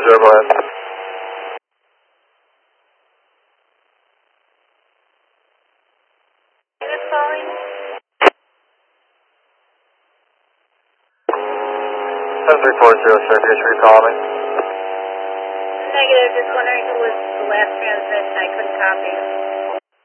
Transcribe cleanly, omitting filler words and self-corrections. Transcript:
go ahead. Who's calling? 7340, sir, if you call me. Negative, just wondering who was the last transmission. I couldn't copy.